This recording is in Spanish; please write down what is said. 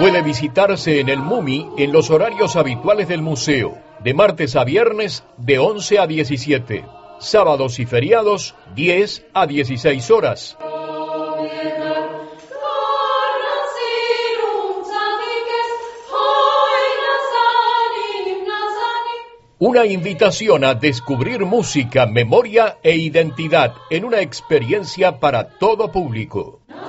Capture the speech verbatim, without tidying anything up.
Puede visitarse en el MUMI en los horarios habituales del museo, de martes a viernes de once a diecisiete, sábados y feriados diez a dieciséis horas. Una invitación a descubrir música, memoria e identidad en una experiencia para todo público.